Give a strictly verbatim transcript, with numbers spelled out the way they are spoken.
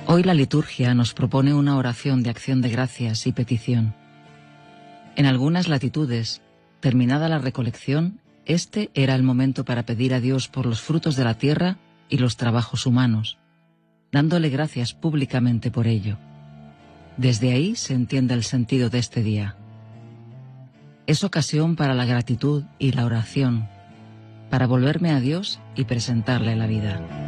Hoy la liturgia nos propone una oración de acción de gracias y petición. En algunas latitudes, terminada la recolección, este era el momento para pedir a Dios por los frutos de la tierra y los trabajos humanos, dándole gracias públicamente por ello. Desde ahí se entiende el sentido de este día. Es ocasión para la gratitud y la oración, para volverme a Dios y presentarle la vida.